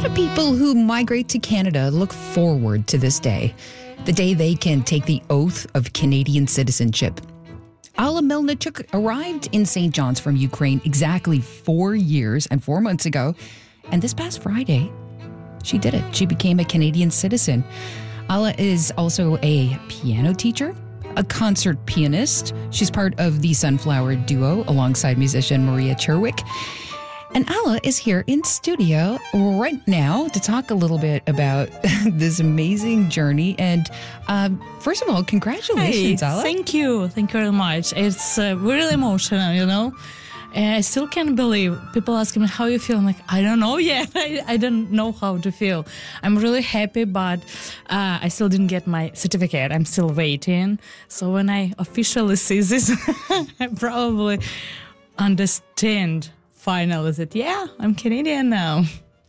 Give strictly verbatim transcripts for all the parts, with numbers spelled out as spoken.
lot of people who migrate to Canada look forward to this day, the day they can take the oath of Canadian citizenship. Alla Melnichuk arrived in Saint John's from Ukraine exactly four years and four months ago, and this past Friday, she did it. She became a Canadian citizen. Alla is also a piano teacher, a concert pianist. She's part of the Sunflower Duo alongside musician Maria Cherwick. And Alla is here in studio right now to talk a little bit about this amazing journey. And um, first of all, congratulations, hey, Alla. Thank you. Thank you very much. It's uh, really emotional, you know. And I still can't believe people ask me how you feel. I'm like, I don't know yet. I, I don't know how to feel. I'm really happy, but uh, I still didn't get my certificate. I'm still waiting. So when I officially see this, I probably understand finally that, yeah, I'm Canadian now.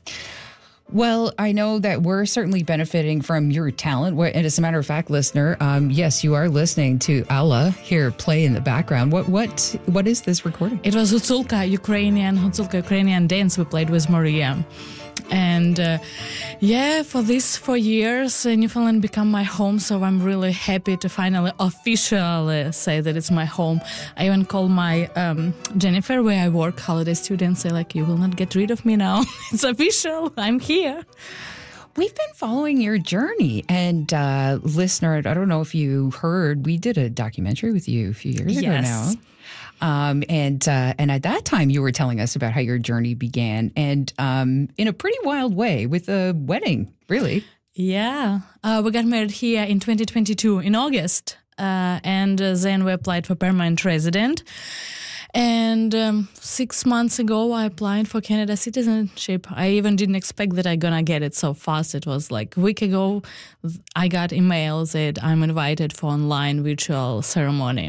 Well, I know that we're certainly benefiting from your talent. And as a matter of fact, listener, um, yes, you are listening to Alla here play in the background. What what what is this recording? It was Hutzulka, Ukrainian, Hutzulka Ukrainian dance we played with Maria. And uh, yeah, for these four years, uh, Newfoundland become my home, so I'm really happy to finally officially say that it's my home. I even call my um, Jennifer, where I work, holiday student, say like, you will not get rid of me now. It's official. I'm here. We've been following your journey. And uh, listener, I don't know if you heard, we did a documentary with you a few years ago Yes. now. Um, and uh, and at that time, you were telling us about how your journey began, and um, in a pretty wild way with a wedding, really. Yeah, uh, we got married here in twenty twenty-two in August, uh, and uh, then we applied for permanent resident. And um, six months ago, I applied for Canada citizenship. I even didn't expect that I'm gonna get it so fast. It was like a week ago, I got emails that I'm invited for online virtual ceremony.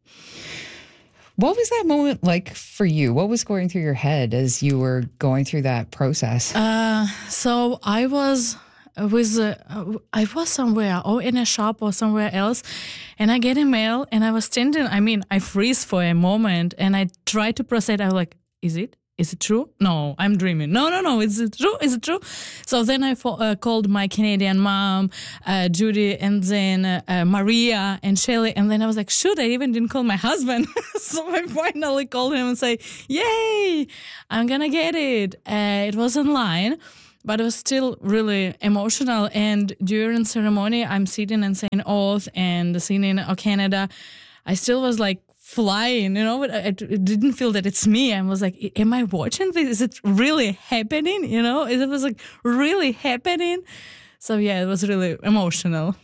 What was that moment like for you? What was going through your head as you were going through that process? Uh, so I was with uh, I was somewhere or in a shop or somewhere else, and I get a mail, and I was standing. I mean, I freeze for a moment, and I try to process. I was like, "Is it? Is it true? No, I'm dreaming. No, no, no. Is it true? Is it true?" So then I fo- uh, called my Canadian mom, uh, Judy, and then uh, uh, Maria and Shelly. And then I was like, shoot, I even didn't call my husband. So I finally called him and say, yay, I'm going to get it. Uh, it was online, but it was still really emotional. And during ceremony, I'm sitting and saying oath and singing "O Canada." I still was like, flying, you know, but I, I didn't feel that it's me. I was like, am I watching this? Is it really happening? You know, it was like really happening. So yeah, it was really emotional.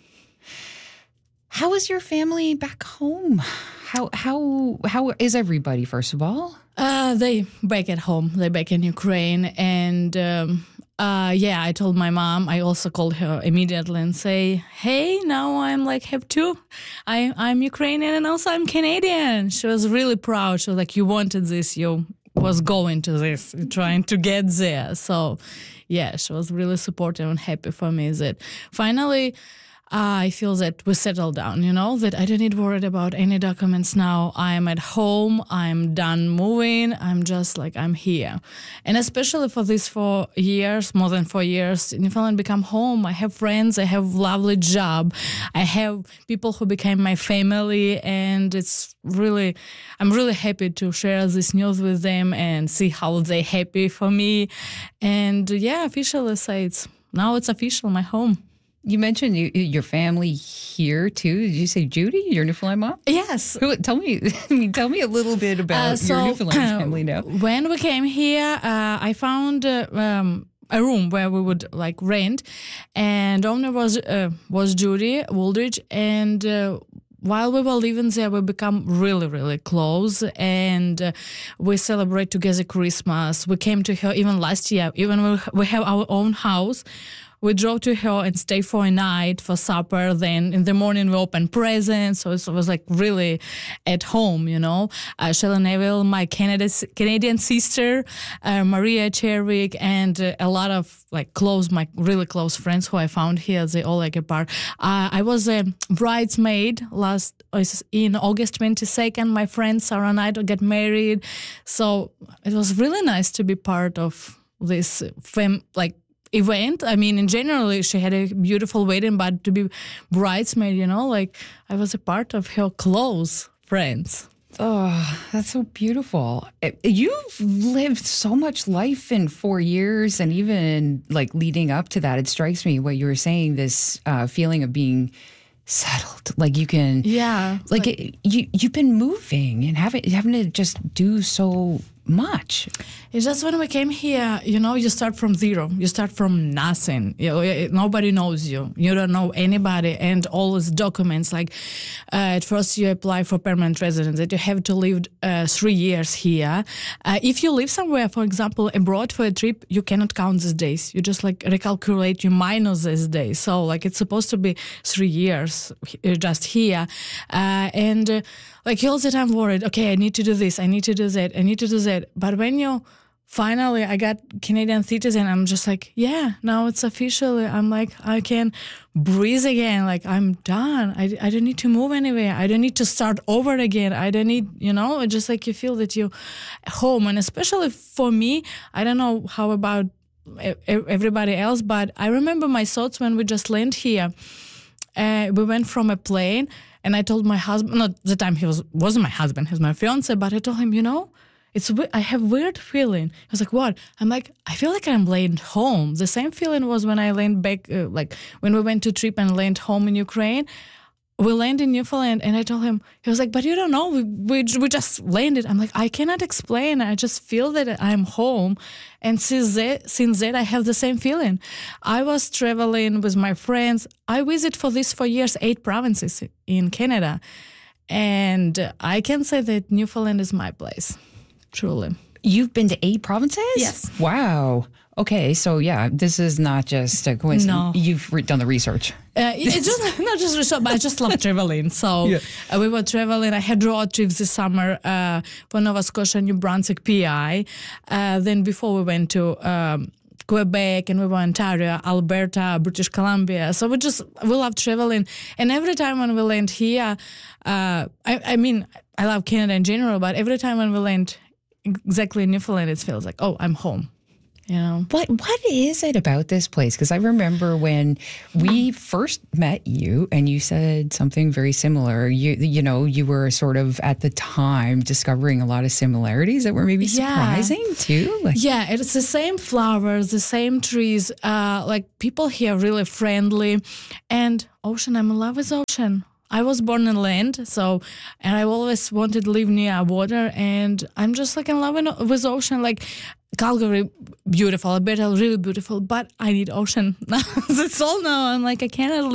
How is your family back home? How how how is everybody, first of all? Uh, they back at home. They back in Ukraine. And um, uh, yeah, I told my mom. I also called her immediately and say, hey, now I'm like have two. I, I'm Ukrainian and also I'm Canadian. She was really proud. She was like, you wanted this. You was going to this, trying to get there. So yeah, she was really supportive and happy for me that finally Uh, I feel that we settled down, you know, that I don't need worried about any documents now. I'm at home. I'm done moving. I'm just like, I'm here. And especially for these four years, more than four years, Newfoundland become home. I have friends. I have lovely job. I have people who became my family. And it's really, I'm really happy to share this news with them and see how they happy for me. And yeah, officially say it's, now it's official, my home. You mentioned you, your family here too. Did you say Judy, your Newfoundland mom? Yes. Who, tell me, I mean, tell me a little bit about Uh, so, your Newfoundland family now. When we came here, uh, I found uh, um, a room where we would like rent, and owner was uh, was Judy Wooldridge, and uh, while we were living there, we become really, really close, and uh, we celebrate together Christmas. We came to her even last year, even we we have our own house. We drove to her and stayed for a night for supper. Then in the morning we opened presents. So it was like really at home, you know. Uh, Shelley Neville, my Canada, Canadian sister, uh, Maria Cherwick, and uh, a lot of like close, my really close friends who I found here. They all like a part. Uh, I was a bridesmaid last in August twenty-second. My friend Sarah and I got married. So it was really nice to be part of this fam- like event. I mean, in general, she had a beautiful wedding, but to be bridesmaid, you know, like I was a part of her close friends. Oh, that's so beautiful. You've lived so much life in four years, and even like leading up to that, it strikes me what you were saying, this uh, feeling of being settled. Like you can, yeah, like, like it, you you've been moving and having having to just do so much. It's just when we came here, you know, you start from zero. You start from nothing. You know, nobody knows you. You don't know anybody. And all these documents, like uh, at first you apply for permanent residence, that you have to live uh, three years here. Uh, if you live somewhere, for example, abroad for a trip, you cannot count these days. You just like recalculate, you minus these days. So like it's supposed to be three years just here. Uh, and uh, like all the time worried, okay, I need to do this, I need to do that, I need to do that. But when you finally, I got Canadian citizen, I'm just like, yeah, now it's officially, I'm like, I can breathe again. Like, I'm done. I, I don't need to move anywhere. I don't need to start over again. I don't need, you know, just like you feel that you're home. And especially for me, I don't know how about everybody else, but I remember my thoughts when we just landed here. Uh, we went from a plane, and I told my husband, not the time he was, wasn't my husband, he was my fiance, but I told him, you know, It's I have weird feeling. He was like, what? I'm like, I feel like I'm laying home. The same feeling was when I landed back, uh, like when we went to trip and landed home in Ukraine. We landed in Newfoundland, and I told him, he was like, but you don't know, we, we we just landed. I'm like, I cannot explain. I just feel that I'm home. And since that, since that, I have the same feeling. I was traveling with my friends. I visited for this four years, eight provinces in Canada. And I can say that Newfoundland is my place. Truly. You've been to eight provinces? Yes. Wow. Okay, so yeah, this is not just a coincidence. No. You've re- done the research. Uh, it's just not just research, but I just love traveling. So yeah. uh, we were traveling. I had road trips this summer uh, for Nova Scotia, New Brunswick, P I. Uh, then before we went to um, Quebec, and we were in Ontario, Alberta, British Columbia. So we just, we love traveling. And every time when we land here, uh, I, I mean, I love Canada in general, but every time when we land exactly in Newfoundland, it feels like, oh, I'm home. You know? What what is it about this place? Because I remember when we first met you, and you said something very similar. You you know, you were sort of at the time discovering a lot of similarities that were maybe surprising yeah. too. Like, yeah, it's the same flowers, the same trees. Uh, like people here are really friendly, and ocean. I'm in love with ocean. I was born in land, so, and I always wanted to live near water, and I'm just like in love with ocean. Like Calgary, beautiful, Alberta, really beautiful, but I need ocean. That's all now. I'm like, I cannot live